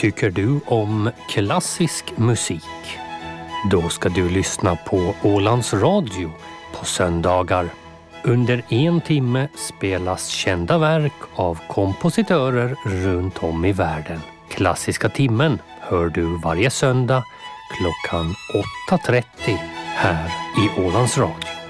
Tycker du om klassisk musik? Då ska du lyssna på Ålands Radio på söndagar. Under 1 timme spelas kända verk av kompositörer runt om i världen. Klassiska timmen hör du varje söndag klockan 8:30 här i Ålands Radio.